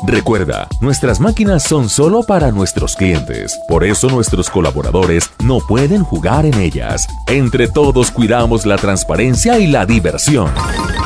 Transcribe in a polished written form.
Recuerda, nuestras máquinas son solo para nuestros clientes. Por eso nuestros colaboradores no pueden jugar en ellas. Entre todos cuidamos la transparencia y la diversión.